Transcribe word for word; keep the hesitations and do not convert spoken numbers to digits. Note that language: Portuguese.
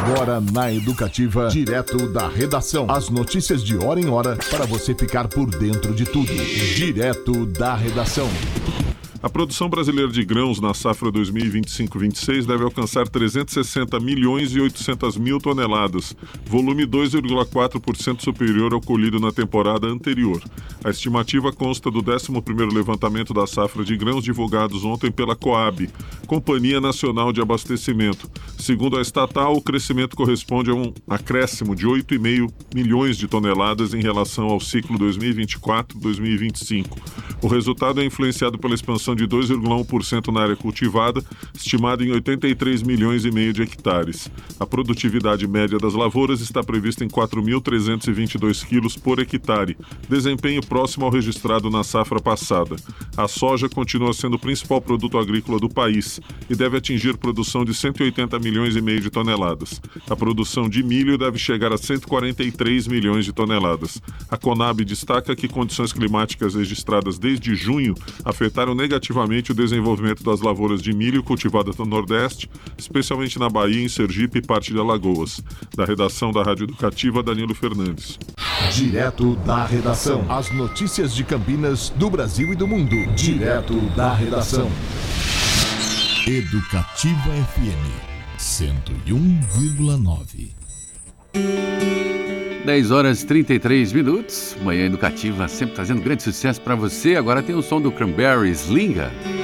Agora na Educativa, direto da redação. As notícias de hora em hora para você ficar por dentro de tudo. Direto da redação. A produção brasileira de grãos na safra dois mil e vinte e cinco vinte e seis deve alcançar trezentos e sessenta milhões e oitocentas mil toneladas, volume dois vírgula quatro por cento superior ao colhido na temporada anterior. A estimativa consta do décimo primeiro levantamento da safra de grãos divulgados ontem pela Coab, Companhia Nacional de Abastecimento. Segundo a estatal, o crescimento corresponde a um acréscimo de oito vírgula cinco milhões de toneladas em relação ao ciclo dois mil e vinte e quatro dois mil e vinte e cinco. O resultado é influenciado pela expansão de dois vírgula um por cento na área cultivada, estimada em oitenta e três milhões e meio de hectares. A produtividade média das lavouras está prevista em quatro mil trezentos e vinte e dois quilos por hectare, desempenho próximo ao registrado na safra passada. A soja continua sendo o principal produto agrícola do país e deve atingir produção de cento e oitenta milhões e meio de toneladas. A produção de milho deve chegar a cento e quarenta e três milhões de toneladas. A Conab destaca que condições climáticas registradas desde junho afetaram negativamente o desenvolvimento das lavouras de milho cultivadas no Nordeste, especialmente na Bahia, em Sergipe e parte de Alagoas. Da redação da Rádio Educativa, Danilo Fernandes. Direto da redação. As notícias de Campinas, do Brasil e do mundo. Direto da redação. Educativa F M cento e um vírgula nove. dez horas e trinta e três minutos. Manhã Educativa sempre trazendo grande sucesso para você. Agora tem o som do Cranberries, Linga.